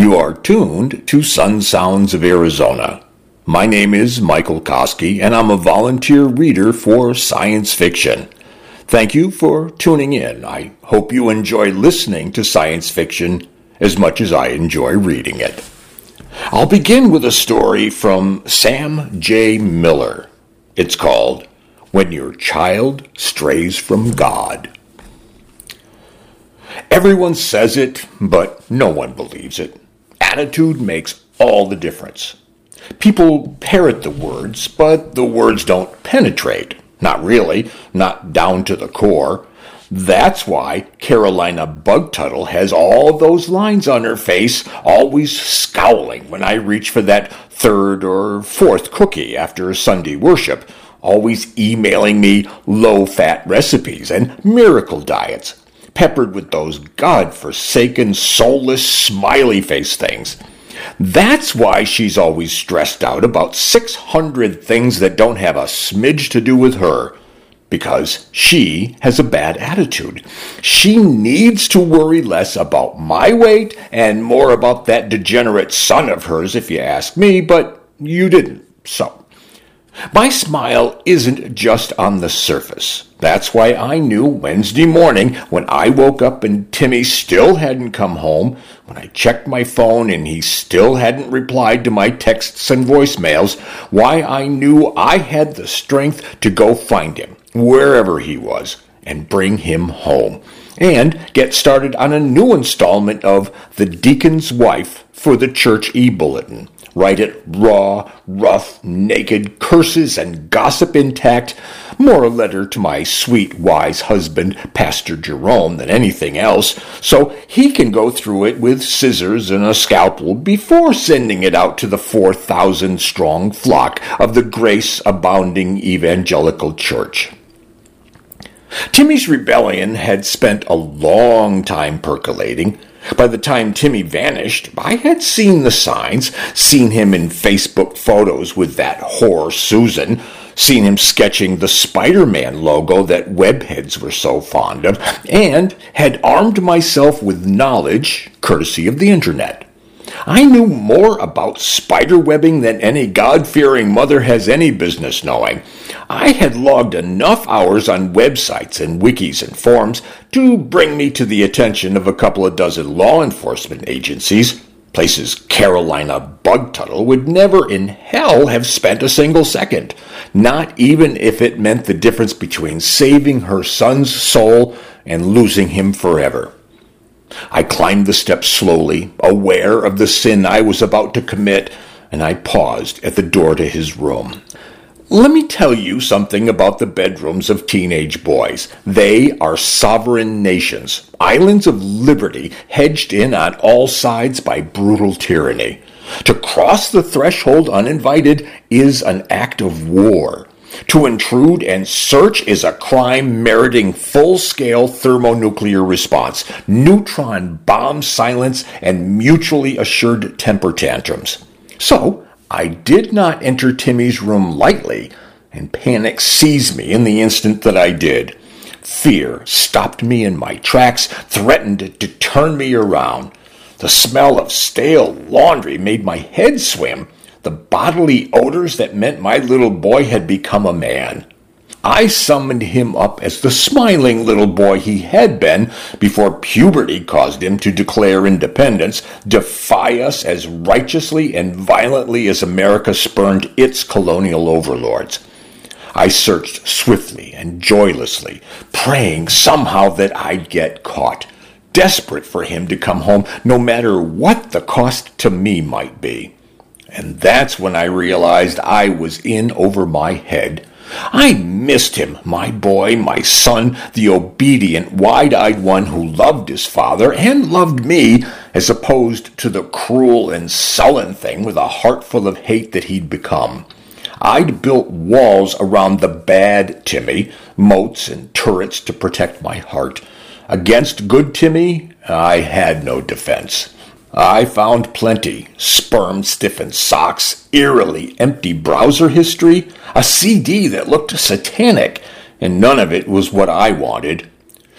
You are tuned to Sun Sounds of Arizona. My name is Michael Koski, and I'm a volunteer reader for science fiction. Thank you for tuning in. I hope you enjoy listening to science fiction as much as I enjoy reading it. I'll begin with a story from Sam J. Miller. It's called When Your Child Strays from God. Everyone says it, but no one believes it. Attitude makes all the difference. People parrot the words, but the words don't penetrate. Not really, not down to the core. That's why Carolina Bugtuttle has all those lines on her face, always scowling when I reach for that third or fourth cookie after Sunday worship, always emailing me low-fat recipes and miracle diets, peppered with those God-forsaken, soulless, smiley-face things. That's why she's always stressed out about 600 things that don't have a smidge to do with her, because she has a bad attitude. She needs to worry less about my weight and more about that degenerate son of hers, if you ask me, but you didn't, so. My smile isn't just on the surface. That's why I knew Wednesday morning when I woke up and Timmy still hadn't come home, when I checked my phone and he still hadn't replied to my texts and voicemails, why I knew I had the strength to go find him, wherever he was, and bring him home, and get started on a new installment of The Deacon's Wife for the Church E-Bulletin. Write it raw, rough, naked, curses and gossip intact, more a letter to my sweet, wise husband, Pastor Jerome, than anything else, so he can go through it with scissors and a scalpel before sending it out to the 4,000-strong flock of the grace-abounding evangelical church. Timmy's rebellion had spent a long time percolating. By the time Timmy vanished, I had seen the signs, seen him in Facebook photos with that whore Susan, seen him sketching the Spider-Man logo that webheads were so fond of, and had armed myself with knowledge, courtesy of the internet. I knew more about spiderwebbing than any God-fearing mother has any business knowing. I had logged enough hours on websites and wikis and forums to bring me to the attention of a couple of dozen law enforcement agencies, places Carolina Bugtuttle would never in hell have spent a single second, not even if it meant the difference between saving her son's soul and losing him forever. I climbed the steps slowly, aware of the sin I was about to commit, and I paused at the door to his room. Let me tell you something about the bedrooms of teenage boys. They are sovereign nations, islands of liberty hedged in on all sides by brutal tyranny. To cross the threshold uninvited is an act of war. To intrude and search is a crime meriting full-scale thermonuclear response, neutron bomb silence, and mutually assured temper tantrums. So, I did not enter Timmy's room lightly, and panic seized me in the instant that I did. Fear stopped me in my tracks, threatened to turn me around. The smell of stale laundry made my head swim. The bodily odors that meant my little boy had become a man. I summoned him up as the smiling little boy he had been before puberty caused him to declare independence, defy us as righteously and violently as America spurned its colonial overlords. I searched swiftly and joylessly, praying somehow that I'd get caught, desperate for him to come home no matter what the cost to me might be. And that's when I realized I was in over my head. I missed him, my boy, my son, the obedient, wide-eyed one who loved his father and loved me, as opposed to the cruel and sullen thing with a heart full of hate that he'd become. I'd built walls around the bad Timmy, moats and turrets to protect my heart. Against good Timmy, I had no defense. I found plenty: sperm-stiffened socks, eerily empty browser history, a CD that looked satanic, and none of it was what I wanted.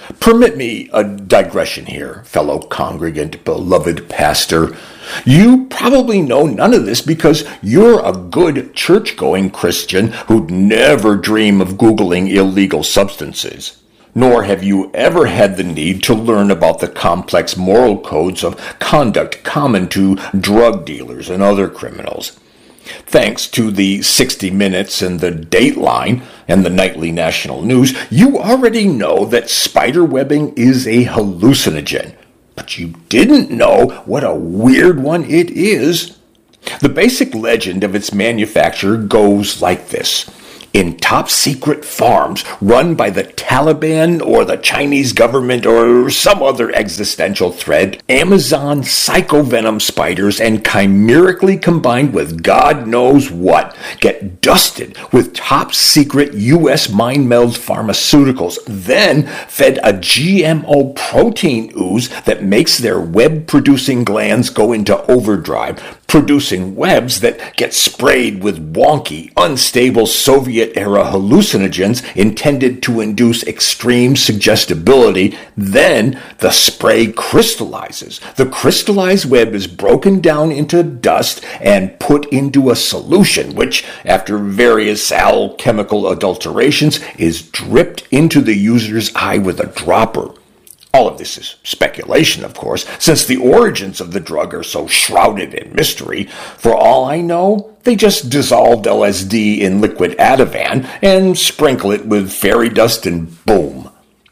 Permit me a digression here, fellow congregant, beloved pastor. You probably know none of this because you're a good church-going Christian who'd never dream of Googling illegal substances. Nor have you ever had the need to learn about the complex moral codes of conduct common to drug dealers and other criminals. Thanks to the 60 Minutes and the Dateline and the nightly national news, you already know that spider webbing is a hallucinogen. But you didn't know what a weird one it is. The basic legend of its manufacture goes like this. In top-secret farms run by the Taliban or the Chinese government or some other existential threat, Amazon psychovenom spiders and chimerically combined with God knows what get dusted with top-secret U.S. mind-meld pharmaceuticals, then fed a GMO protein ooze that makes their web-producing glands go into overdrive, producing webs that get sprayed with wonky, unstable Soviet-era hallucinogens intended to induce extreme suggestibility. Then the spray crystallizes. The crystallized web is broken down into dust and put into a solution, which, after various alchemical adulterations, is dripped into the user's eye with a dropper. All of this is speculation, of course, since the origins of the drug are so shrouded in mystery. For all I know, they just dissolved LSD in liquid Ativan and sprinkle it with fairy dust and boom.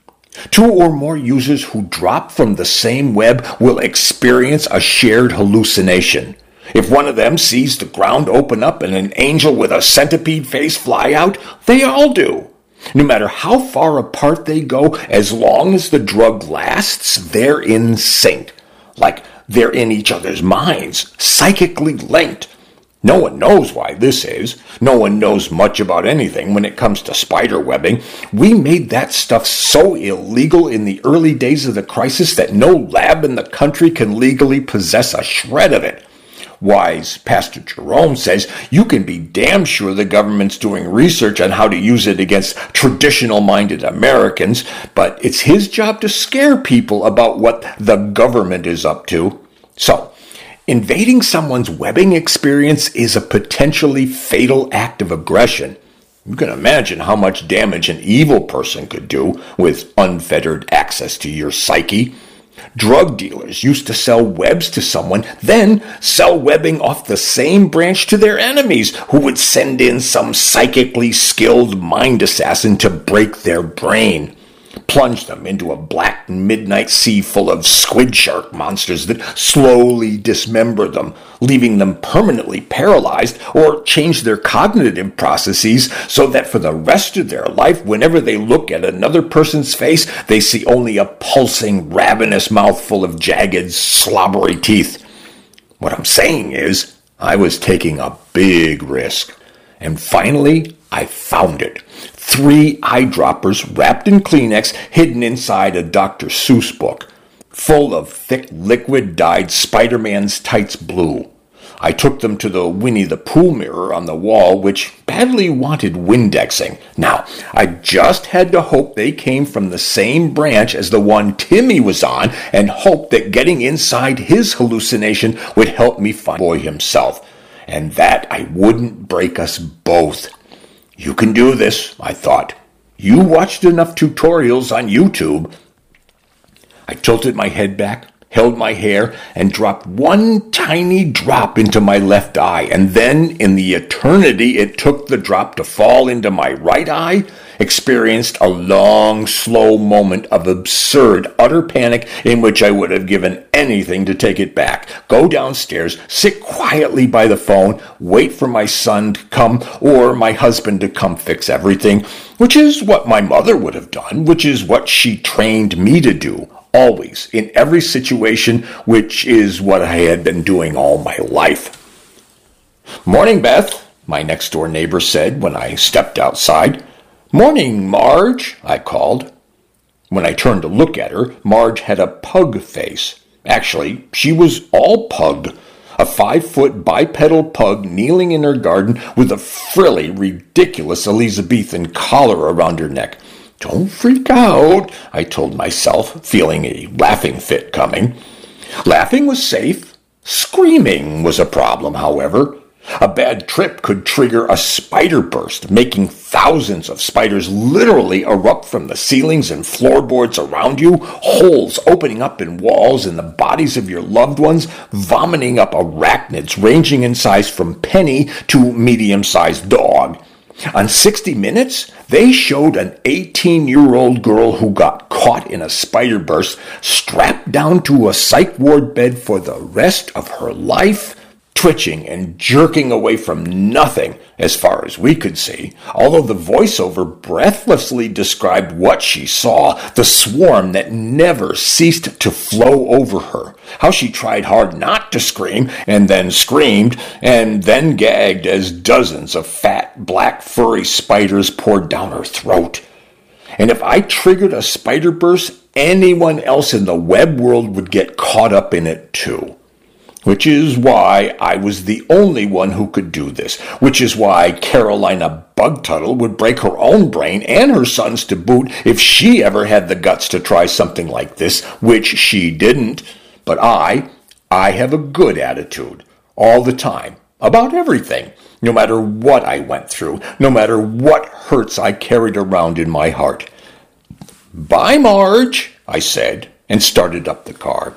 2 or more users who drop from the same web will experience a shared hallucination. If one of them sees the ground open up and an angel with a centipede face fly out, they all do. No matter how far apart they go, as long as the drug lasts, they're in sync. Like they're in each other's minds, psychically linked. No one knows why this is. No one knows much about anything when it comes to spider webbing. We made that stuff so illegal in the early days of the crisis that no lab in the country can legally possess a shred of it. Wise Pastor Jerome says you can be damn sure the government's doing research on how to use it against traditional-minded Americans, but it's his job to scare people about what the government is up to. So, invading someone's webbing experience is a potentially fatal act of aggression. You can imagine how much damage an evil person could do with unfettered access to your psyche. Drug dealers used to sell webs to someone, then sell webbing off the same branch to their enemies, who would send in some psychically skilled mind assassin to break their brain. Plunge them into a black midnight sea full of squid shark monsters that slowly dismember them, leaving them permanently paralyzed, or change their cognitive processes so that for the rest of their life, whenever they look at another person's face, they see only a pulsing, ravenous mouth full of jagged, slobbery teeth. What I'm saying is, I was taking a big risk. And finally, I found it. 3 eyedroppers wrapped in Kleenex hidden inside a Dr. Seuss book, full of thick liquid dyed Spider-Man's tights blue. I took them to the Winnie the Pooh mirror on the wall, which badly wanted Windexing. Now, I just had to hope they came from the same branch as the one Timmy was on, and hope that getting inside his hallucination would help me find the boy himself, and that I wouldn't break us both. You can do this, I thought. You watched enough tutorials on YouTube. I tilted my head back, held my hair, and dropped one tiny drop into my left eye, and then, in the eternity it took the drop to fall into my right eye, experienced a long, slow moment of absurd, utter panic in which I would have given anything to take it back, go downstairs, sit quietly by the phone, wait for my son to come or my husband to come fix everything, which is what my mother would have done, which is what she trained me to do. Always, in every situation, which is what I had been doing all my life. "Morning, Beth," my next-door neighbor said when I stepped outside. "Morning, Marge," I called. When I turned to look at her, Marge had a pug face. Actually, she was all pug. A 5-foot bipedal pug kneeling in her garden with a frilly, ridiculous Elizabethan collar around her neck. Don't freak out, I told myself, feeling a laughing fit coming. Laughing was safe. Screaming was a problem, however. A bad trip could trigger a spider burst, making thousands of spiders literally erupt from the ceilings and floorboards around you, holes opening up in walls in the bodies of your loved ones, vomiting up arachnids ranging in size from penny to medium-sized dog. On 60 Minutes, they showed an 18-year-old girl who got caught in a spider burst, strapped down to a psych ward bed for the rest of her life, twitching and jerking away from nothing, as far as we could see, although the voiceover breathlessly described what she saw, the swarm that never ceased to flow over her, how she tried hard not to scream, and then screamed, and then gagged as dozens of fat, black, furry spiders poured down her throat. And if I triggered a spider burst, anyone else in the web world would get caught up in it too. Which is why I was the only one who could do this. Which is why Carolina Bugtuttle would break her own brain and her son's to boot if she ever had the guts to try something like this, which she didn't. But I have a good attitude all the time about everything, no matter what I went through, no matter what hurts I carried around in my heart. "Bye, Marge," I said, and started up the car.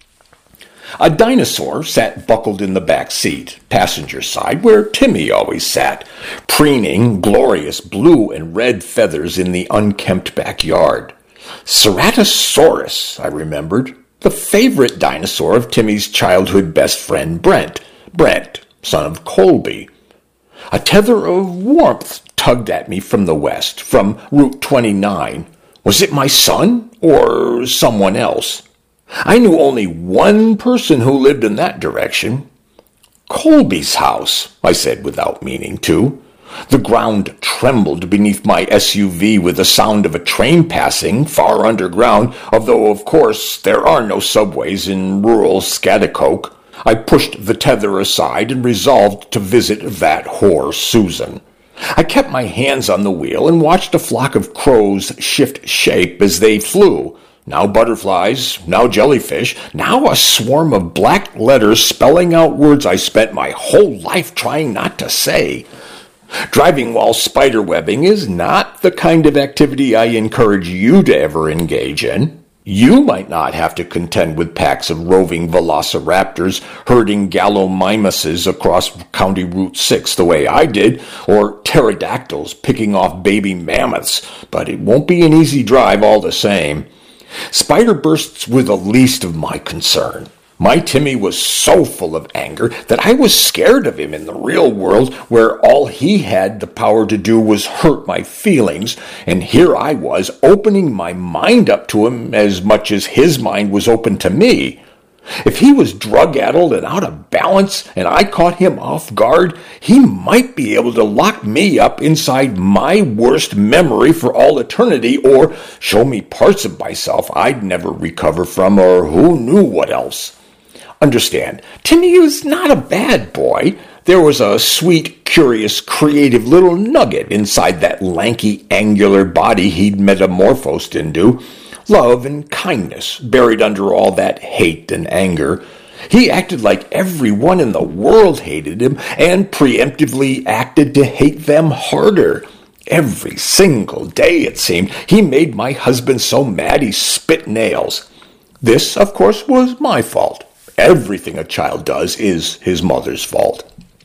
A dinosaur sat buckled in the back seat, passenger side, where Timmy always sat, preening glorious blue and red feathers in the unkempt backyard. Ceratosaurus, I remembered, the favorite dinosaur of Timmy's childhood best friend Brent, son of Colby. A tether of warmth tugged at me from the west, from Route 29. Was it my son or someone else? I knew only one person who lived in that direction. "Colby's house," I said without meaning to. The ground trembled beneath my SUV with the sound of a train passing far underground, although, of course, there are no subways in rural Scaticoke. I pushed the tether aside and resolved to visit that whore Susan. I kept my hands on the wheel and watched a flock of crows shift shape as they flew. Now butterflies, now jellyfish, now a swarm of black letters spelling out words I spent my whole life trying not to say. Driving while spiderwebbing is not the kind of activity I encourage you to ever engage in. You might not have to contend with packs of roving velociraptors herding gallimimuses across County Route 6 the way I did, or pterodactyls picking off baby mammoths, but it won't be an easy drive all the same. Spider bursts were the least of my concern. My Timmy was so full of anger that I was scared of him in the real world, where all he had the power to do was hurt my feelings, and here I was opening my mind up to him as much as his mind was open to me. If he was drug-addled and out of balance, and I caught him off guard, he might be able to lock me up inside my worst memory for all eternity, or show me parts of myself I'd never recover from, or who knew what else. Understand, Timmy was not a bad boy. There was a sweet, curious, creative little nugget inside that lanky, angular body he'd metamorphosed into. Love and kindness buried under all that hate and anger. He acted like everyone in the world hated him and preemptively acted to hate them harder. Every single day, it seemed, he made my husband so mad he spit nails. This, of course, was my fault. Everything a child does is his mother's fault.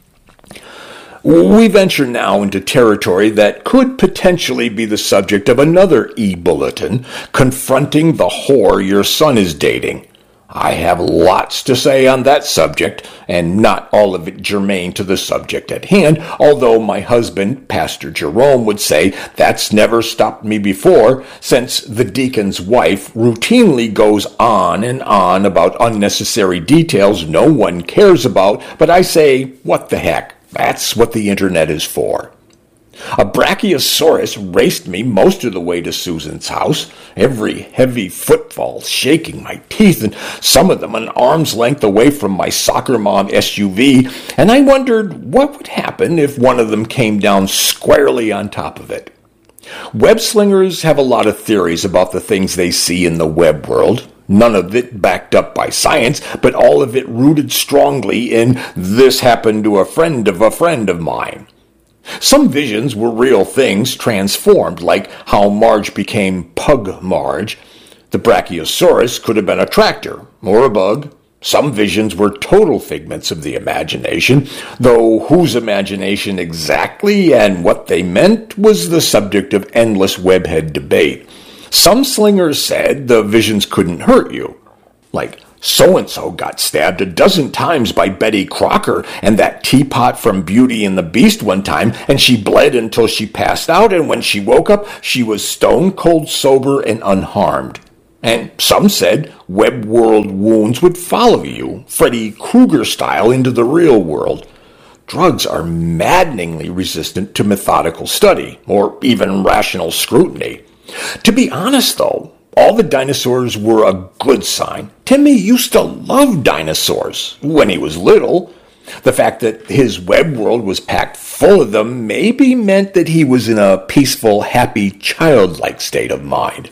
We venture now into territory that could potentially be the subject of another e-bulletin, confronting the whore your son is dating. I have lots to say on that subject, and not all of it germane to the subject at hand, although my husband, Pastor Jerome, would say that's never stopped me before, since the deacon's wife routinely goes on and on about unnecessary details no one cares about, but I say, what the heck? That's what the internet is for. A brachiosaurus raced me most of the way to Susan's house, every heavy footfall shaking my teeth, and some of them an arm's length away from my soccer mom SUV, and I wondered what would happen if one of them came down squarely on top of it. Web slingers have a lot of theories about the things they see in the web world. None of it backed up by science, but all of it rooted strongly in "this happened to a friend of mine." Some visions were real things transformed, like how Marge became Pug Marge. The Brachiosaurus could have been a tractor or a bug. Some visions were total figments of the imagination, though whose imagination exactly and what they meant was the subject of endless webhead debate. Some slingers said the visions couldn't hurt you, like so-and-so got stabbed a dozen times by Betty Crocker and that teapot from Beauty and the Beast one time, and she bled until she passed out, and when she woke up, she was stone-cold sober and unharmed. And some said web world wounds would follow you, Freddy Krueger style, into the real world. Drugs are maddeningly resistant to methodical study, or even rational scrutiny. To be honest, though, all the dinosaurs were a good sign. Timmy used to love dinosaurs when he was little. The fact that his web world was packed full of them maybe meant that he was in a peaceful, happy, childlike state of mind.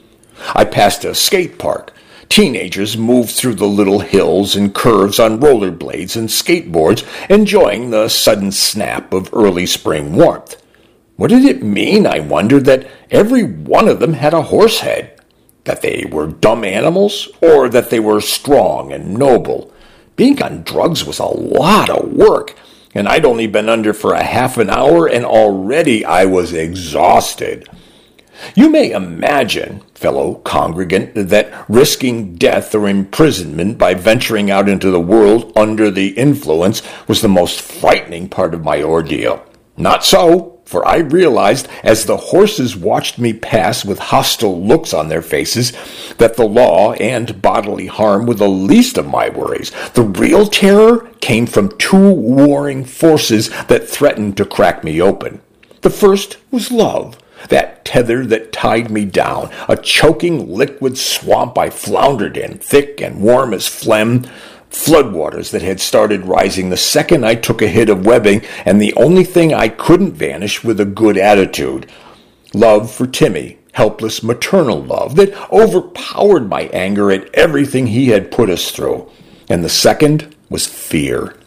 I passed a skate park. Teenagers moved through the little hills and curves on rollerblades and skateboards, enjoying the sudden snap of early spring warmth. What did it mean, I wondered, that every one of them had a horse head? That they were dumb animals, or that they were strong and noble? Being on drugs was a lot of work, and I'd only been under for a half an hour, and already I was exhausted. You may imagine, fellow congregant, that risking death or imprisonment by venturing out into the world under the influence was the most frightening part of my ordeal. Not so, for I realized, as the horses watched me pass with hostile looks on their faces, that the law and bodily harm were the least of my worries. The real terror came from two warring forces that threatened to crack me open. The first was love. That tether that tied me down, a choking liquid swamp I floundered in, thick and warm as phlegm, floodwaters that had started rising the second I took a hit of webbing, and the only thing I couldn't vanish with a good attitude. Love for Timmy, helpless maternal love that overpowered my anger at everything he had put us through. And the second was fear.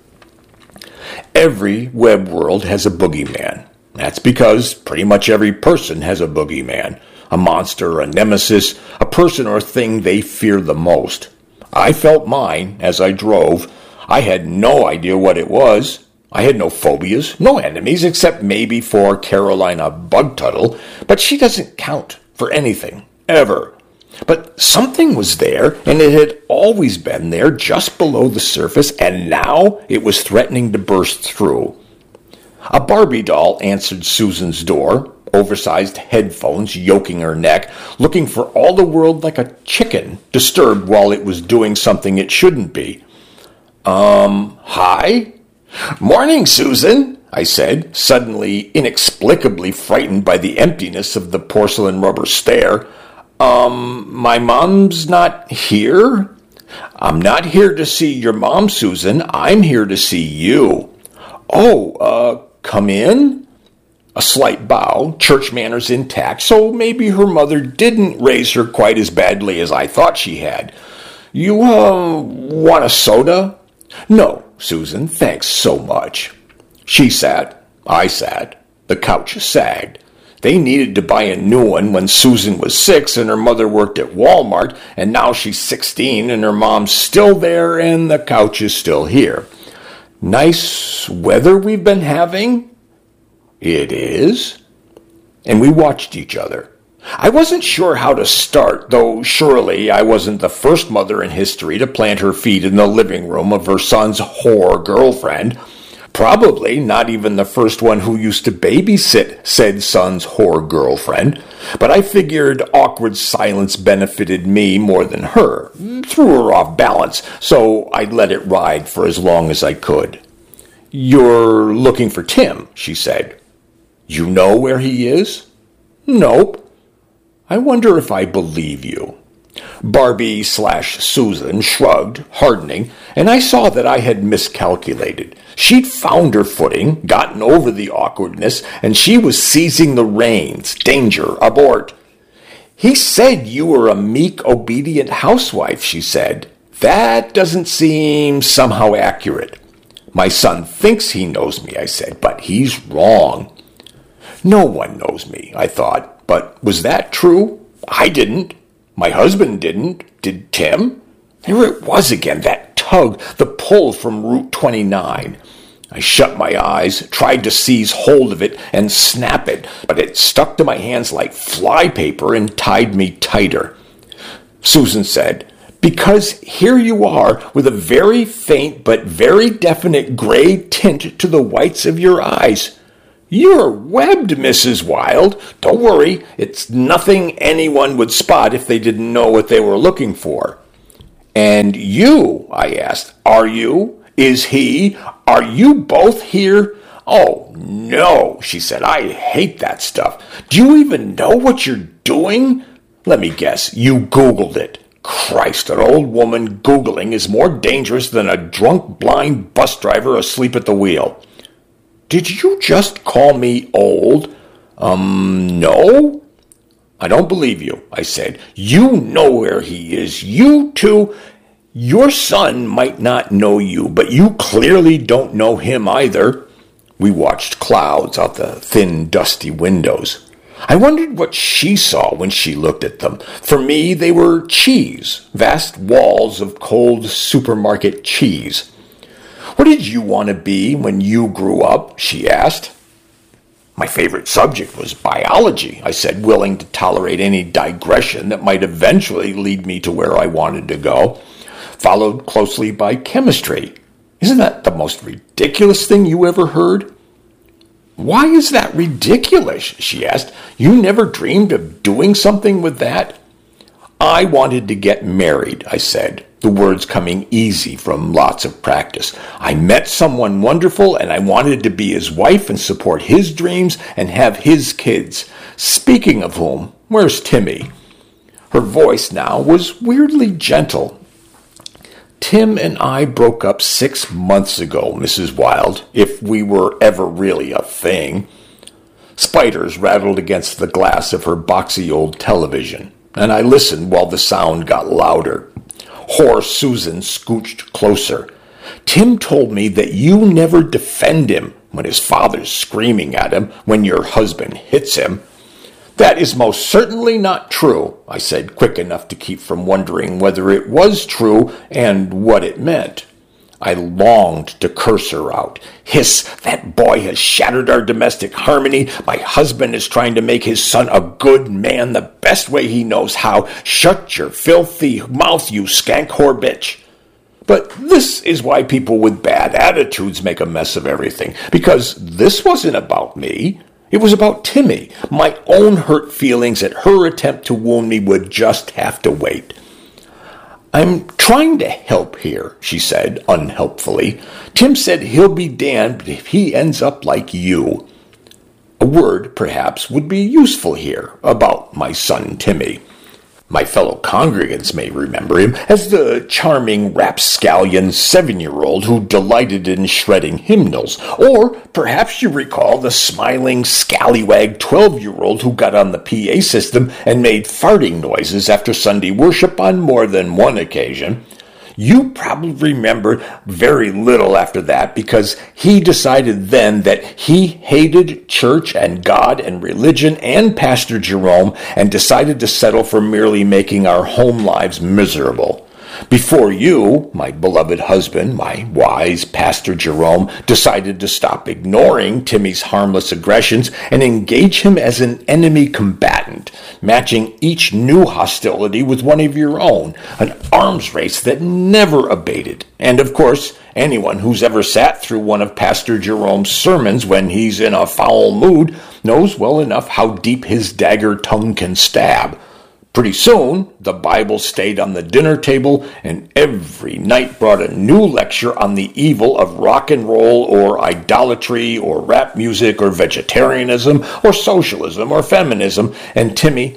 Every web world has a boogeyman. That's because pretty much every person has a boogeyman, a monster, a nemesis, a person or thing they fear the most. I felt mine as I drove. I had no idea what it was. I had no phobias, no enemies, except maybe for Carolina Bugtuttle, but she doesn't count for anything, ever. But something was there, and it had always been there, just below the surface, and now it was threatening to burst through. A Barbie doll answered Susan's door, oversized headphones yoking her neck, looking for all the world like a chicken, disturbed while it was doing something it shouldn't be. Hi? Morning, Susan, I said, suddenly inexplicably frightened by the emptiness of the porcelain rubber stare. My mom's not here? I'm not here to see your mom, Susan. I'm here to see you. Oh, come in? A slight bow, church manners intact, so maybe her mother didn't raise her quite as badly as I thought she had. You, want a soda? No, Susan, thanks so much. She sat. I sat. The couch sagged. They needed to buy a new one when Susan was 6 and her mother worked at Walmart, and now she's 16 and her mom's still there and the couch is still here. Nice weather we've been having? It is. And we watched each other. I wasn't sure how to start, though surely I wasn't the first mother in history to plant her feet in the living room of her son's whore girlfriend. Probably not even the first one who used to babysit said son's whore girlfriend. But I figured awkward silence benefited me more than her, threw her off balance, so I let it ride for as long as I could. You're looking for Tim, she said. You know where he is? Nope. I wonder if I believe you. Barbie/Susan shrugged, hardening, and I saw that I had miscalculated. She'd found her footing, gotten over the awkwardness, and she was seizing the reins. Danger, abort. "He said you were a meek, obedient housewife," she said. "That doesn't seem somehow accurate." "My son thinks he knows me," I said, "but he's wrong." No one knows me, I thought, but was that true? I didn't. My husband didn't. Did Tim? There it was again, that tug, the pull from Route 29. I shut my eyes, tried to seize hold of it and snap it, but it stuck to my hands like flypaper and tied me tighter. Susan said, "Because here you are with a very faint but very definite gray tint to the whites of your eyes. You're webbed, Mrs. Wilde. Don't worry, it's nothing anyone would spot if they didn't know what they were looking for." "And you," I asked, "are you? Is he? Are you both here?" "Oh, no," she said. "I hate that stuff. Do you even know what you're doing? Let me guess, you Googled it. Christ, an old woman Googling is more dangerous than a drunk, blind bus driver asleep at the wheel." "Did you just call me old?" No. "I don't believe you," I said. "You know where he is. You too. Your son might not know you, but you clearly don't know him either." We watched clouds out the thin, dusty windows. I wondered what she saw when she looked at them. For me, they were cheese, vast walls of cold supermarket cheese. "What did you want to be when you grew up?" she asked. My favorite subject was biology, I said, willing to tolerate any digression that might eventually lead me to where I wanted to go, followed closely by chemistry. "Isn't that the most ridiculous thing you ever heard?" "Why is that ridiculous?" she asked. "You never dreamed of doing something with that?" "I wanted to get married," I said, the words coming easy from lots of practice. "I met someone wonderful, and I wanted to be his wife and support his dreams and have his kids. Speaking of whom, where's Timmy?" Her voice now was weirdly gentle. "Tim and I broke up 6 months ago, Mrs. Wilde, if we were ever really a thing." Spiders rattled against the glass of her boxy old television, and I listened while the sound got louder. Hoarse Susan scooched closer. "Tim told me that you never defend him when his father's screaming at him, when your husband hits him." "That is most certainly not true," I said, quick enough to keep from wondering whether it was true and what it meant. I longed to curse her out. "Hiss, that boy has shattered our domestic harmony. My husband is trying to make his son a good man the best way he knows how. Shut your filthy mouth, you skank whore bitch." But this is why people with bad attitudes make a mess of everything, because this wasn't about me. It was about Timmy. My own hurt feelings at her attempt to wound me would just have to wait. "I'm trying to help here," she said, unhelpfully. "Tim said he'll be damned if he ends up like you." A word, perhaps, would be useful here about my son Timmy. My fellow congregants may remember him as the charming rapscallion 7-year-old who delighted in shredding hymnals. Or perhaps you recall the smiling scallywag 12-year-old who got on the PA system and made farting noises after Sunday worship on more than one occasion. You probably remember very little after that, because he decided then that he hated church and God and religion and Pastor Jerome, and decided to settle for merely making our home lives miserable. Before you, my beloved husband, my wise Pastor Jerome, decided to stop ignoring Timmy's harmless aggressions and engage him as an enemy combatant, matching each new hostility with one of your own, an arms race that never abated. And of course, anyone who's ever sat through one of Pastor Jerome's sermons when he's in a foul mood knows well enough how deep his dagger tongue can stab. Pretty soon, the Bible stayed on the dinner table, and every night brought a new lecture on the evil of rock and roll or idolatry or rap music or vegetarianism or socialism or feminism, and Timmy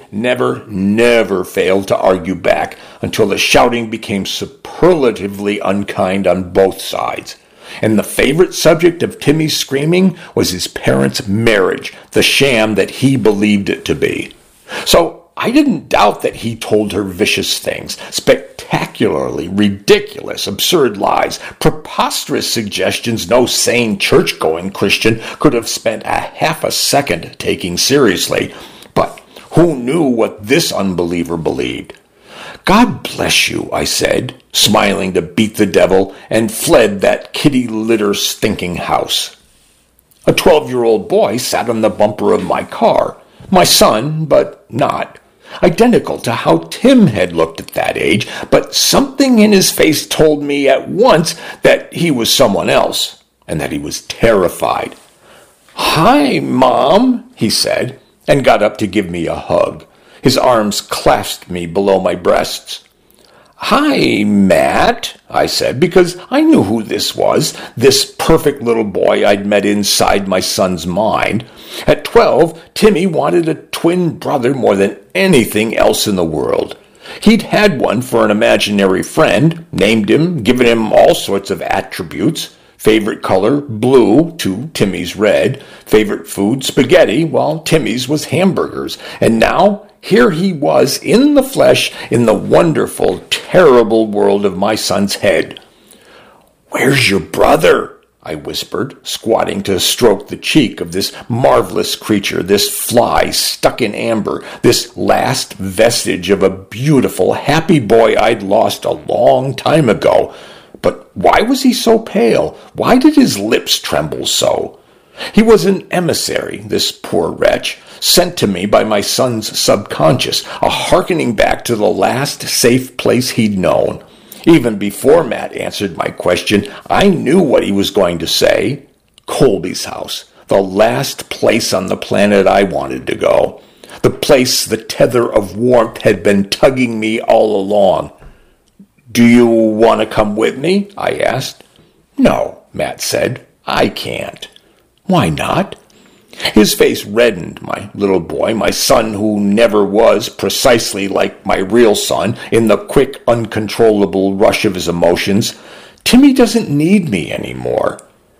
never failed to argue back until the shouting became superlatively unkind on both sides. And the favorite subject of Timmy's screaming was his parents' marriage, the sham that he believed it to be. So I didn't doubt that he told her vicious things, spectacularly ridiculous, absurd lies, preposterous suggestions no sane church-going Christian could have spent a half a second taking seriously. But who knew what this unbeliever believed? "God bless you," I said, smiling to beat the devil, and fled that kitty litter stinking house. A 12-year-old boy sat on the bumper of my car. My son, but not. Identical to how Tim had looked at that age, but something in his face told me at once that he was someone else, and that he was terrified. "Hi, Mom," he said, and got up to give me a hug. His arms clasped me below my breasts. "Hi, Matt," I said, because I knew who this was, this perfect little boy I'd met inside my son's mind. At 12, Timmy wanted a twin brother more than anything else in the world. He'd had one for an imaginary friend, named him, given him all sorts of attributes. Favorite color, blue, to Timmy's red. Favorite food, spaghetti, while Timmy's was hamburgers. And now, here he was in the flesh in the wonderful, terrible world of my son's head. "Where's your brother?" I whispered, squatting to stroke the cheek of this marvelous creature, this fly stuck in amber, this last vestige of a beautiful, happy boy I'd lost a long time ago. But why was he so pale? Why did his lips tremble so? He was an emissary, this poor wretch, sent to me by my son's subconscious, a hearkening back to the last safe place he'd known. Even before Matt answered my question, I knew what he was going to say. Colby's house, the last place on the planet I wanted to go. The place the tether of warmth had been tugging me all along. "Do you want to come with me?" I asked. "No," Matt said. "I can't." "Why not?" His face reddened, my little boy, my son who never was precisely like my real son in the quick, uncontrollable rush of his emotions. "Timmy doesn't need me anymore."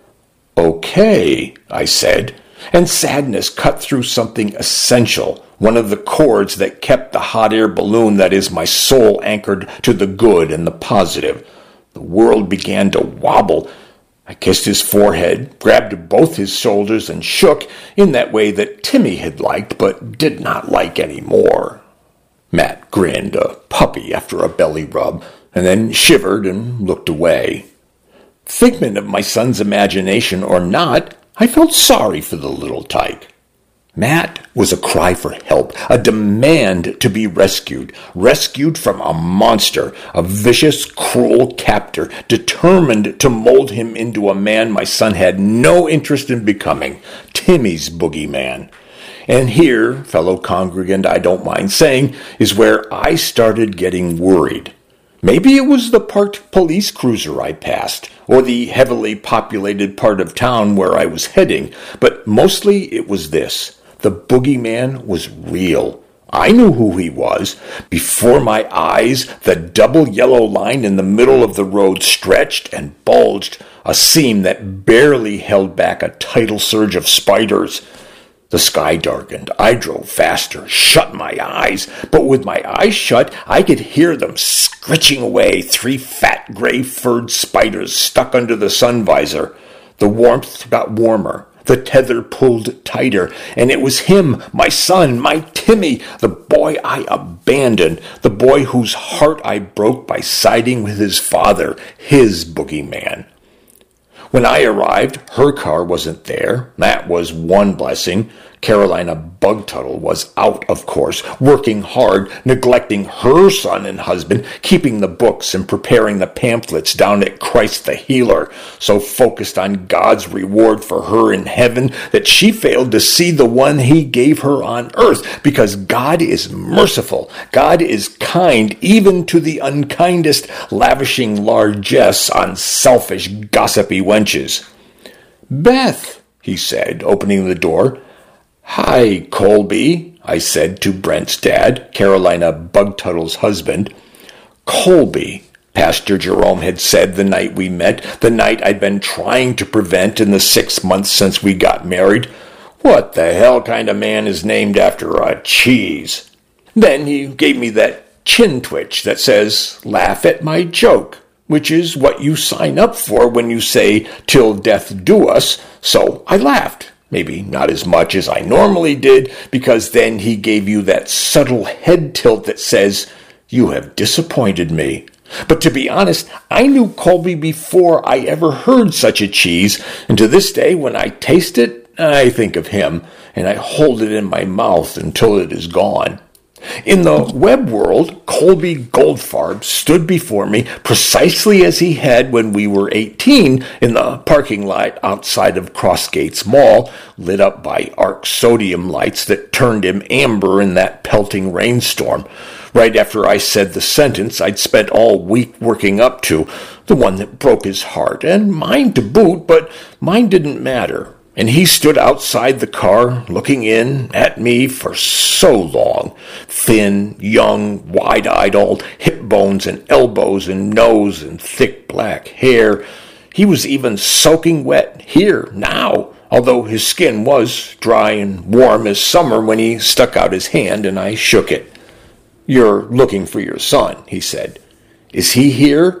"Okay," I said, and sadness cut through something essential, one of the cords that kept the hot air balloon that is my soul anchored to the good and the positive. The world began to wobble. I kissed his forehead, grabbed both his shoulders, and shook in that way that Timmy had liked but did not like any more. Matt grinned, a puppy after a belly rub, and then shivered and looked away. Figment of my son's imagination or not, I felt sorry for the little tyke. Matt was a cry for help, a demand to be rescued from a monster, a vicious, cruel captor, determined to mold him into a man my son had no interest in becoming, Timmy's boogeyman. And here, fellow congregant, I don't mind saying, is where I started getting worried. Maybe it was the parked police cruiser I passed, or the heavily populated part of town where I was heading, but mostly it was this. The boogeyman was real. I knew who he was. Before my eyes, the double yellow line in the middle of the road stretched and bulged, a seam that barely held back a tidal surge of spiders. The sky darkened. I drove faster, shut my eyes, but with my eyes shut, I could hear them scritching away, 3 fat gray-furred spiders stuck under the sun visor. The warmth got warmer. The tether pulled tighter, and it was him, my son, my Timmy, the boy I abandoned, the boy whose heart I broke by siding with his father, his boogeyman. When I arrived, her car wasn't there. That was one blessing. Carolina Bugtuttle was out, of course, working hard, neglecting her son and husband, keeping the books and preparing the pamphlets down at Christ the Healer, so focused on God's reward for her in heaven that she failed to see the one he gave her on earth, because God is merciful. God is kind, even to the unkindest, lavishing largesse on selfish, gossipy wenches. "Beth," he said, opening the door. "Hi, Colby," I said to Brent's dad, Carolina Bugtuttle's husband. "Colby," Pastor Jerome had said the night we met, the night I'd been trying to prevent in the 6 months since we got married. "What the hell kind of man is named after a cheese?" Then he gave me that chin twitch that says, "Laugh at my joke," which is what you sign up for when you say, "Till death do us." So I laughed. Maybe not as much as I normally did, because then he gave you that subtle head tilt that says, "You have disappointed me." But to be honest, I knew Colby before I ever heard such a cheese, and to this day, when I taste it, I think of him, and I hold it in my mouth until it is gone. In the web world, Colby Goldfarb stood before me precisely as he had when we were 18 in the parking lot outside of Crossgates Mall, lit up by arc sodium lights that turned him amber in that pelting rainstorm. Right after I said the sentence I'd spent all week working up to, the one that broke his heart, and mine to boot, but mine didn't matter. And he stood outside the car, looking in at me for so long. Thin, young, wide-eyed, all hip bones and elbows and nose and thick black hair. He was even soaking wet here, now, although his skin was dry and warm as summer when he stuck out his hand and I shook it. "You're looking for your son," he said. "Is he here?"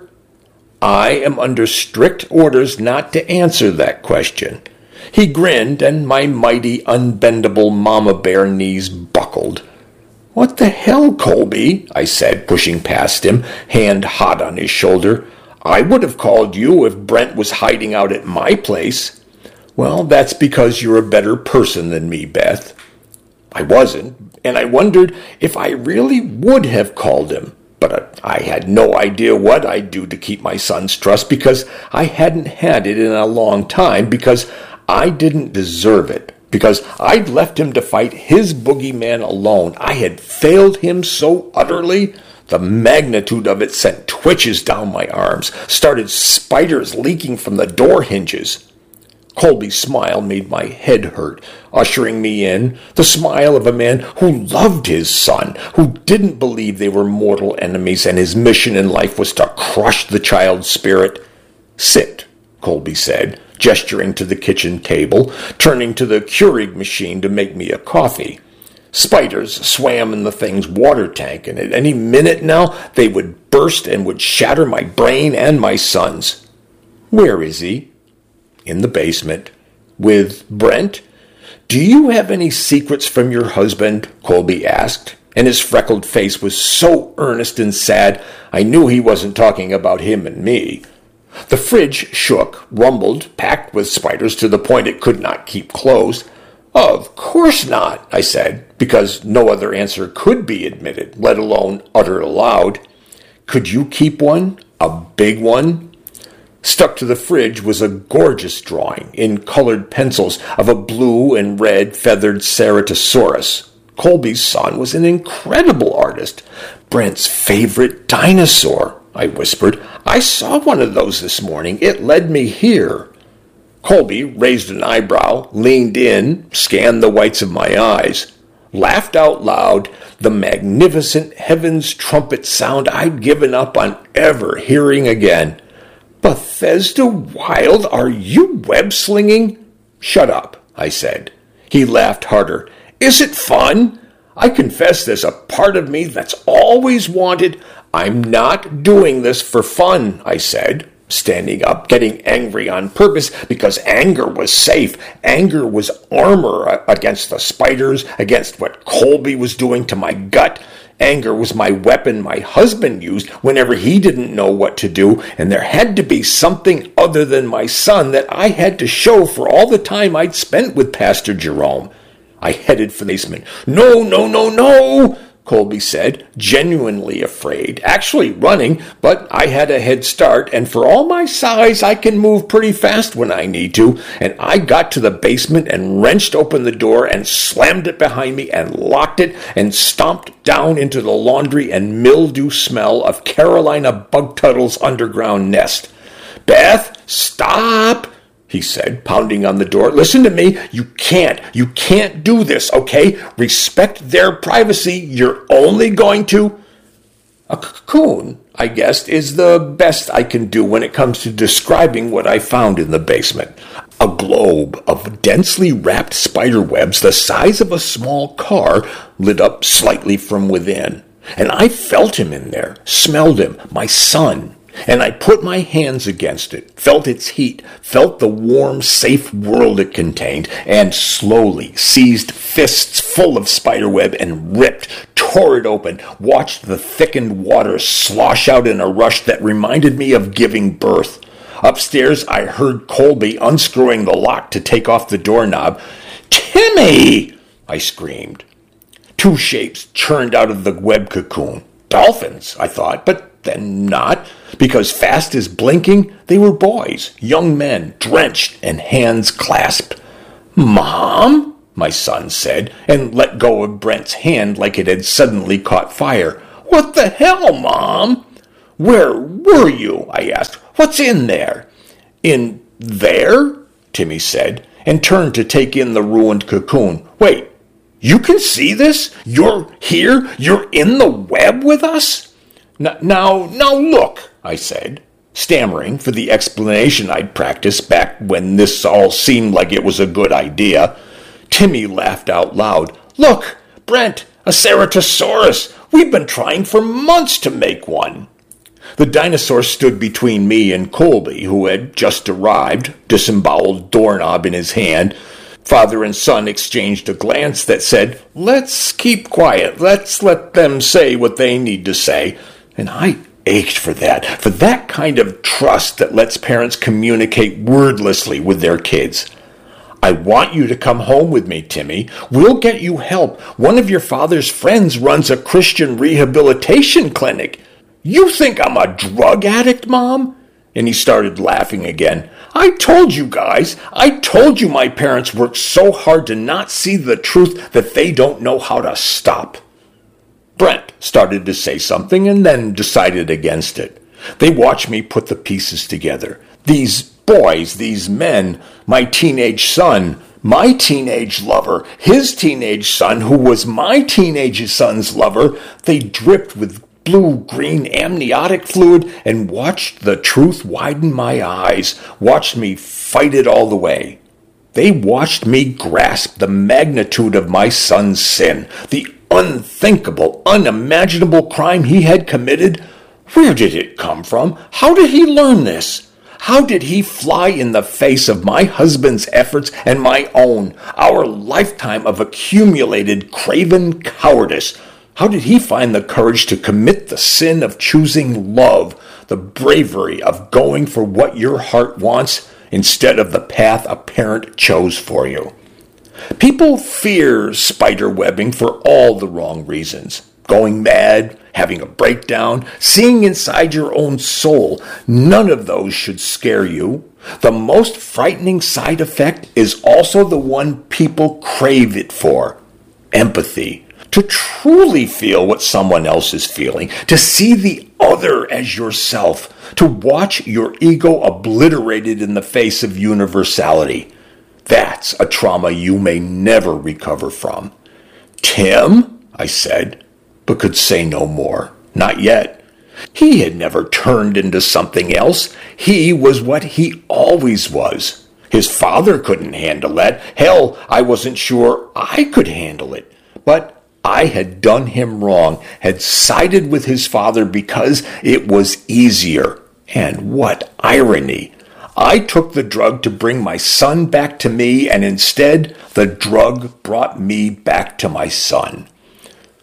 I am under strict orders not to answer that question. He grinned, and my mighty, unbendable mama bear knees buckled. "What the hell, Colby?" I said, pushing past him, hand hot on his shoulder. "I would have called you if Brent was hiding out at my place." "Well, that's because you're a better person than me, Beth." I wasn't, and I wondered if I really would have called him. But I had no idea what I'd do to keep my son's trust, because I hadn't had it in a long time, because I didn't deserve it, because I'd left him to fight his boogeyman alone. I had failed him so utterly. The magnitude of it sent twitches down my arms, started spiders leaking from the door hinges. Colby's smile made my head hurt, ushering me in, the smile of a man who loved his son, who didn't believe they were mortal enemies, and his mission in life was to crush the child's spirit. "Sit," Colby said, gesturing to the kitchen table, turning to the Keurig machine to make me a coffee. Spiders swam in the thing's water tank, and at any minute now they would burst and would shatter my brain and my son's. "Where is he?" "In the basement." "With Brent?" "Do you have any secrets from your husband?" Colby asked, and his freckled face was so earnest and sad I knew he wasn't talking about him and me. The fridge shook, rumbled, packed with spiders to the point it could not keep closed. "Of course not," I said, because no other answer could be admitted, let alone uttered aloud. "Could you keep one? A big one?" Stuck to the fridge was a gorgeous drawing in colored pencils of a blue and red feathered Ceratosaurus. Colby's son was an incredible artist. "Brent's favorite dinosaur," I whispered. "I saw one of those this morning. It led me here." Colby raised an eyebrow, leaned in, scanned the whites of my eyes, laughed out loud, the magnificent heaven's trumpet sound I'd given up on ever hearing again. "Bethesda Wild, are you web-slinging?" "Shut up," I said. He laughed harder. "Is it fun? I confess there's a part of me that's always wanted—" "I'm not doing this for fun," I said, standing up, getting angry on purpose, because anger was safe. Anger was armor against the spiders, against what Colby was doing to my gut. Anger was my weapon my husband used whenever he didn't know what to do, and there had to be something other than my son that I had to show for all the time I'd spent with Pastor Jerome. I headed for the basement. No, no, no, no, Colby said, genuinely afraid, actually running, but I had a head start, and for all my size, I can move pretty fast when I need to, and I got to the basement and wrenched open the door and slammed it behind me and locked it and stomped down into the laundry and mildew smell of Carolina Bugtuttle's underground nest. Beth, stop! He said, pounding on the door. Listen to me. You can't do this, okay? Respect their privacy. You're only going to... A cocoon, I guessed, is the best I can do when it comes to describing what I found in the basement. A globe of densely wrapped spider webs the size of a small car lit up slightly from within. And I felt him in there, smelled him, my son. And I put my hands against it, felt its heat, felt the warm, safe world it contained, and slowly seized fists full of spiderweb and ripped, tore it open, watched the thickened water slosh out in a rush that reminded me of giving birth. Upstairs, I heard Colby unscrewing the lock to take off the doorknob. "Timmy!" I screamed. Two shapes churned out of the web cocoon. Dolphins, I thought, but then not, because fast as blinking, they were boys, young men, drenched and hands clasped. "Mom?" my son said, and let go of Brent's hand like it had suddenly caught fire. "What the hell, Mom?" "Where were you?" I asked. "What's in there?" "In there?" Timmy said, and turned to take in the ruined cocoon. "Wait, you can see this? You're here? You're in the web with us?" Now, look, I said, stammering for the explanation I'd practiced back when this all seemed like it was a good idea. Timmy laughed out loud. "Look, Brent, a Ceratosaurus. We've been trying for months to make one." The dinosaur stood between me and Colby, who had just arrived, disemboweled doorknob in his hand. Father and son exchanged a glance that said, "Let's keep quiet. Let's let them say what they need to say." And I ached for that kind of trust that lets parents communicate wordlessly with their kids. "I want you to come home with me, Timmy. We'll get you help. One of your father's friends runs a Christian rehabilitation clinic." "You think I'm a drug addict, Mom?" And he started laughing again. I told you my parents worked so hard to not see the truth that they don't know how to stop." Brent started to say something and then decided against it. They watched me put the pieces together. These boys, these men, my teenage son, my teenage lover, his teenage son, who was my teenage son's lover, they dripped with blue-green amniotic fluid and watched the truth widen my eyes, watched me fight it all the way. They watched me grasp the magnitude of my son's sin, the unthinkable, unimaginable crime he had committed. Where did it come from? How did he learn this? How did he fly in the face of my husband's efforts and my own, our lifetime of accumulated craven cowardice? How did he find the courage to commit the sin of choosing love, the bravery of going for what your heart wants instead of the path a parent chose for you? People fear spider webbing for all the wrong reasons. Going mad, having a breakdown, seeing inside your own soul. None of those should scare you. The most frightening side effect is also the one people crave it for. Empathy. To truly feel what someone else is feeling. To see the other as yourself. To watch your ego obliterated in the face of universality. That's a trauma you may never recover from. "Tim?" I said, but could say no more. Not yet. He had never turned into something else. He was what he always was. His father couldn't handle that. Hell, I wasn't sure I could handle it. But I had done him wrong, had sided with his father because it was easier. And what irony! I took the drug to bring my son back to me, and instead, the drug brought me back to my son.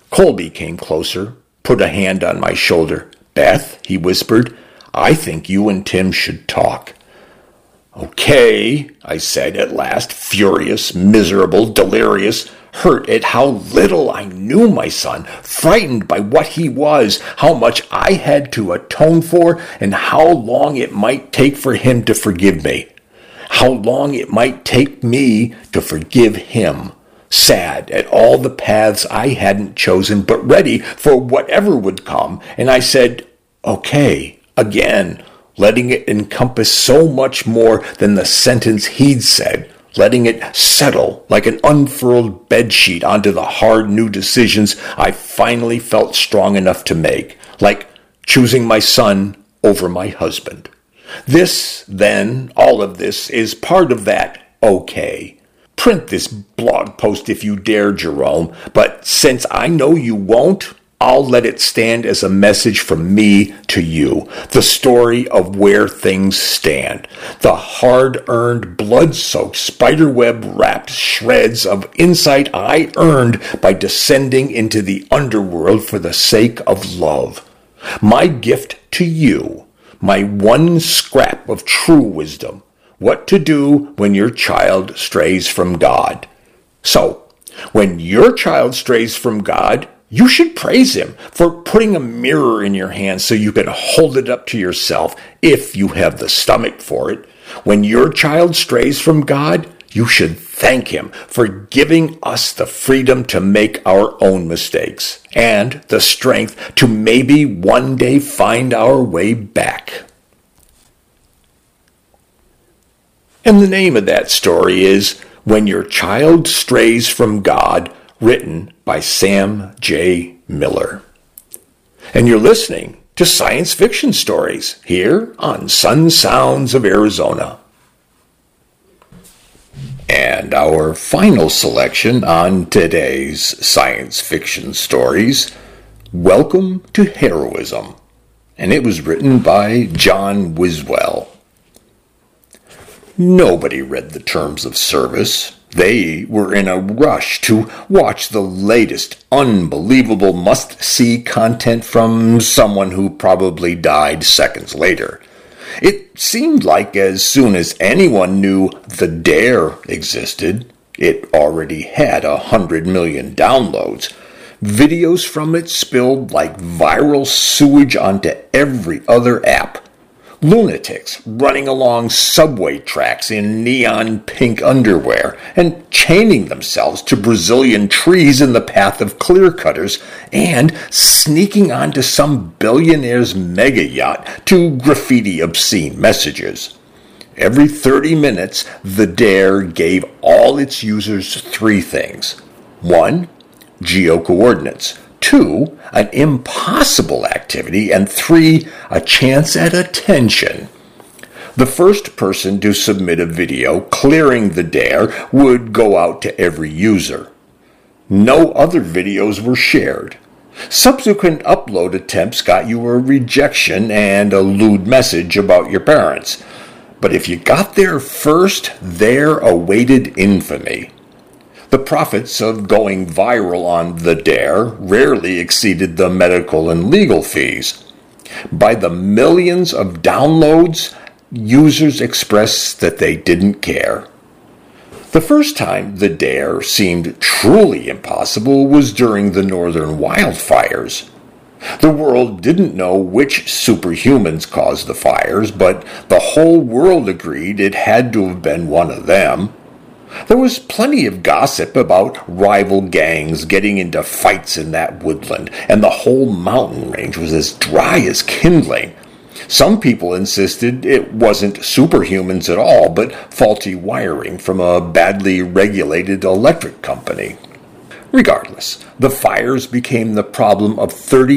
Colby came closer, put a hand on my shoulder. "Beth," he whispered, "I think you and Tim should talk." "Okay," I said at last, furious, miserable, delirious, hurt at how little I knew my son, frightened by what he was, how much I had to atone for, and how long it might take for him to forgive me. How long it might take me to forgive him. Sad at all the paths I hadn't chosen, but ready for whatever would come. And I said, "Okay," again, letting it encompass so much more than the sentence he'd said, letting it settle like an unfurled bedsheet onto the hard new decisions I finally felt strong enough to make, like choosing my son over my husband. This, then, all of this is part of that okay. Print this blog post if you dare, Jerome, but since I know you won't, I'll let it stand as a message from me to you, the story of where things stand, the hard-earned, blood-soaked, spiderweb-wrapped shreds of insight I earned by descending into the underworld for the sake of love. My gift to you, my one scrap of true wisdom, what to do when your child strays from God. So, when your child strays from God, you should praise him for putting a mirror in your hand so you can hold it up to yourself if you have the stomach for it. When your child strays from God, you should thank him for giving us the freedom to make our own mistakes and the strength to maybe one day find our way back. And the name of that story is When Your Child Strays from God, written by Sam J. Miller. And you're listening to Science Fiction Stories here on Sun Sounds of Arizona. And our final selection on today's Science Fiction Stories, Welcome to Heroism. And it was written by John Wiswell. Nobody read the terms of service. They were in a rush to watch the latest unbelievable must-see content from someone who probably died seconds later. It seemed like as soon as anyone knew The Dare existed, it already had 100 million downloads. Videos from it spilled like viral sewage onto every other app. Lunatics running along subway tracks in neon pink underwear and chaining themselves to Brazilian trees in the path of clear-cutters and sneaking onto some billionaire's mega yacht to graffiti obscene messages. Every 30 minutes, The Dare gave all its users 3 things. 1. Geo-coordinates. 2, an impossible activity, and 3, a chance at attention. The first person to submit a video clearing The Dare would go out to every user. No other videos were shared. Subsequent upload attempts got you a rejection and a lewd message about your parents. But if you got there first, there awaited infamy. The profits of going viral on The Dare rarely exceeded the medical and legal fees. By the millions of downloads, users expressed that they didn't care. The first time The Dare seemed truly impossible was during the northern wildfires. The world didn't know which superhumans caused the fires, but the whole world agreed it had to have been one of them. There was plenty of gossip about rival gangs getting into fights in that woodland, and the whole mountain range was as dry as kindling. Some people insisted it wasn't superhumans at all, but faulty wiring from a badly regulated electric company. Regardless, the fires became the problem of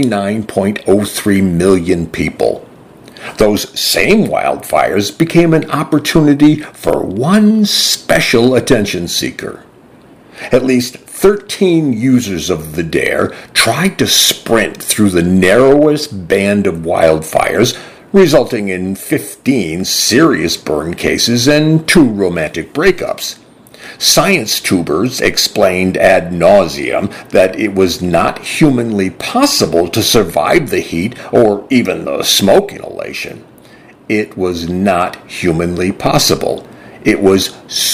39.03 million people. Those same wildfires became an opportunity for one special attention seeker. At least 13 users of The Dare tried to sprint through the narrowest band of wildfires, resulting in 15 serious burn cases and 2 romantic breakups. Science tubers explained ad nauseum that it was not humanly possible to survive the heat or even the smoke inhalation. It was not humanly possible. It was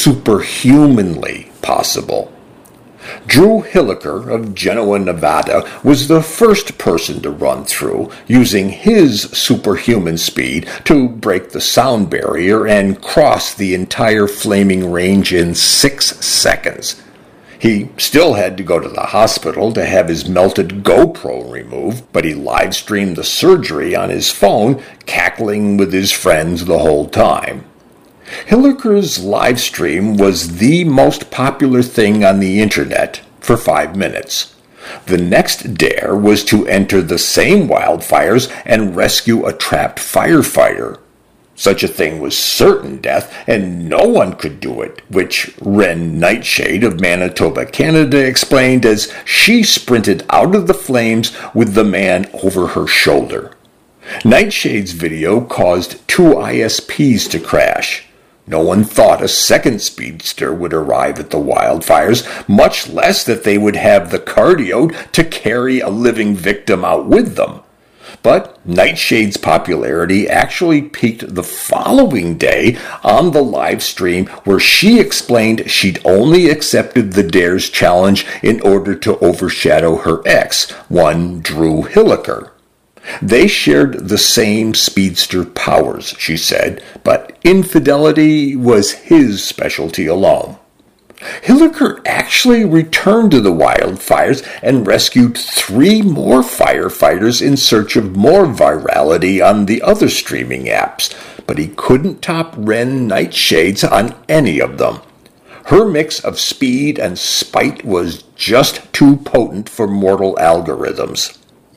superhumanly possible. Drew Hilliker of Genoa, Nevada, was the first person to run through, using his superhuman speed to break the sound barrier and cross the entire flaming range in 6 seconds. He still had to go to the hospital to have his melted GoPro removed, but he live-streamed the surgery on his phone, cackling with his friends the whole time. Hilliker's live stream was the most popular thing on the internet for 5 minutes. The next dare was to enter the same wildfires and rescue a trapped firefighter. Such a thing was certain death, and no one could do it, which Ren Nightshade of Manitoba, Canada, explained as she sprinted out of the flames with the man over her shoulder. Nightshade's video caused 2 ISPs to crash. No one thought a second speedster would arrive at the wildfires, much less that they would have the cardio to carry a living victim out with them. But Nightshade's popularity actually peaked the following day on the live stream, where she explained she'd only accepted the Dares challenge in order to overshadow her ex, one Drew Hilliker. They shared the same speedster powers, she said, but infidelity was his specialty alone. Hilliker actually returned to the wildfires and rescued 3 more firefighters in search of more virality on the other streaming apps, but he couldn't top Ren Nightshades on any of them. Her mix of speed and spite was just too potent for mortal algorithms.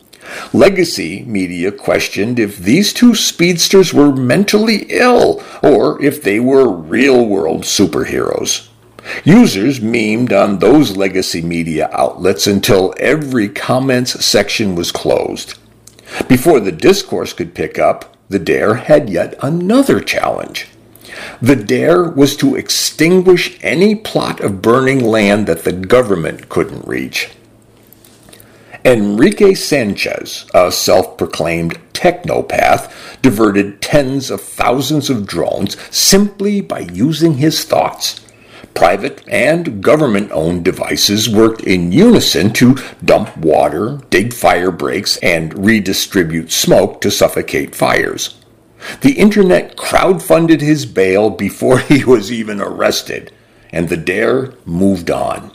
Legacy media questioned if these 2 speedsters were mentally ill or if they were real-world superheroes. Users memed on those legacy media outlets until every comments section was closed. Before the discourse could pick up, the dare had yet another challenge. The dare was to extinguish any plot of burning land that the government couldn't reach. Enrique Sanchez, a self-proclaimed technopath, diverted tens of thousands of drones simply by using his thoughts. Private and government-owned devices worked in unison to dump water, dig fire breaks, and redistribute smoke to suffocate fires. The internet crowdfunded his bail before he was even arrested, and the dare moved on.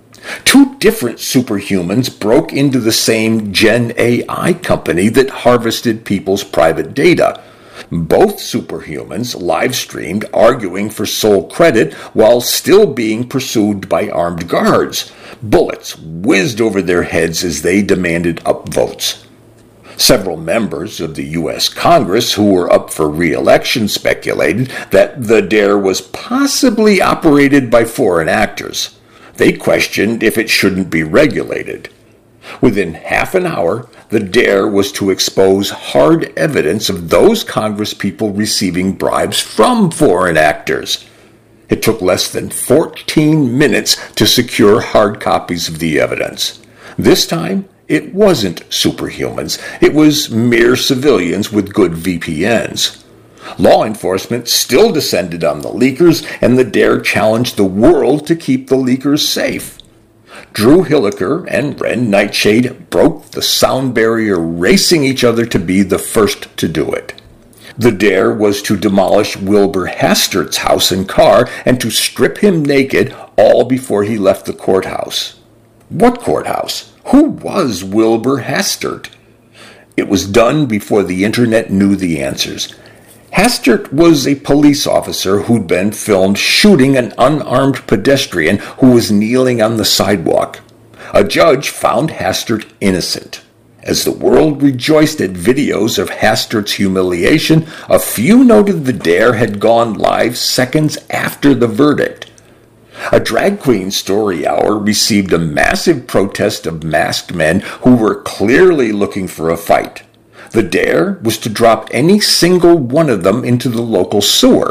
2 different superhumans broke into the same Gen AI company that harvested people's private data. Both superhumans live-streamed arguing for sole credit while still being pursued by armed guards. Bullets whizzed over their heads as they demanded upvotes. Several members of the U.S. Congress who were up for re-election speculated that the dare was possibly operated by foreign actors. They questioned if it shouldn't be regulated. Within half an hour, the dare was to expose hard evidence of those congresspeople receiving bribes from foreign actors. It took less than 14 minutes to secure hard copies of the evidence. This time, it wasn't superhumans. It was mere civilians with good VPNs. Law enforcement still descended on the leakers, and the dare challenged the world to keep the leakers safe. Drew Hilliker and Ren Nightshade broke the sound barrier, racing each other to be the first to do it. The dare was to demolish Wilbur Hastert's house and car and to strip him naked, all before he left the courthouse. What courthouse? Who was Wilbur Hastert? It was done before the internet knew the answers. Hastert was a police officer who'd been filmed shooting an unarmed pedestrian who was kneeling on the sidewalk. A judge found Hastert innocent. As the world rejoiced at videos of Hastert's humiliation, a few noted the dare had gone live seconds after the verdict. A drag queen story hour received a massive protest of masked men who were clearly looking for a fight. The dare was to drop any single one of them into the local sewer.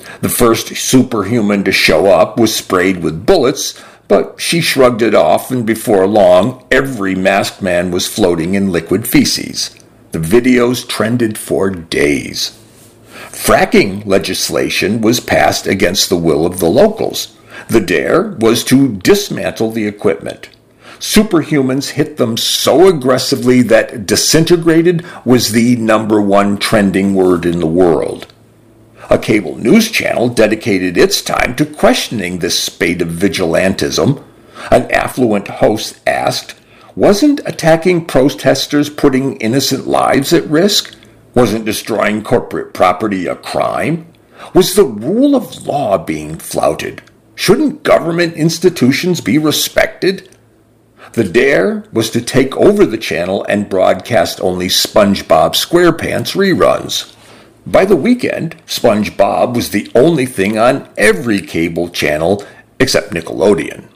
The first superhuman to show up was sprayed with bullets, but she shrugged it off, and before long, every masked man was floating in liquid feces. The videos trended for days. Fracking legislation was passed against the will of the locals. The dare was to dismantle the equipment. Superhumans hit them so aggressively that disintegrated was the #1 trending word in the world. A cable news channel dedicated its time to questioning this spate of vigilantism. An affluent host asked, wasn't attacking protesters putting innocent lives at risk? Wasn't destroying corporate property a crime? Was the rule of law being flouted? Shouldn't government institutions be respected? The dare was to take over the channel and broadcast only SpongeBob SquarePants reruns. By the weekend, SpongeBob was the only thing on every cable channel except Nickelodeon.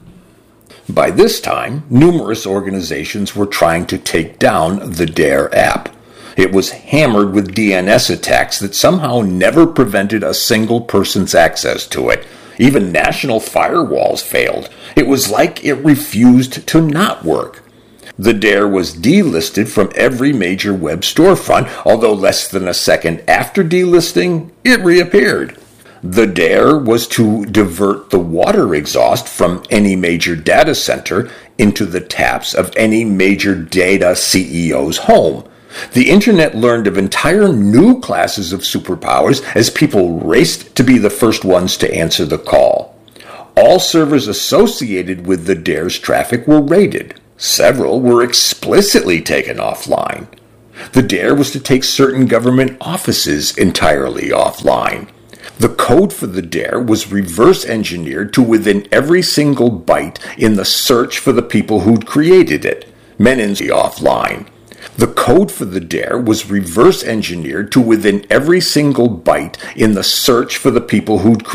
By this time, numerous organizations were trying to take down the Dare app. It was hammered with DNS attacks that somehow never prevented a single person's access to it. Even national firewalls failed. It was like it refused to not work. The dare was delisted from every major web storefront, although less than a second after delisting, it reappeared. The dare was to divert the water exhaust from any major data center into the taps of any major data CEO's home. The internet learned of entire new classes of superpowers as people raced to be the first ones to answer the call. All servers associated with the dare's traffic were raided. Several were explicitly taken offline. The dare was to take certain government offices entirely offline. The code for the dare was reverse engineered to within every single byte in the search for the people who'd created it. Men in the offline. The code for the dare was reverse engineered to within every single byte in the search for the people who'd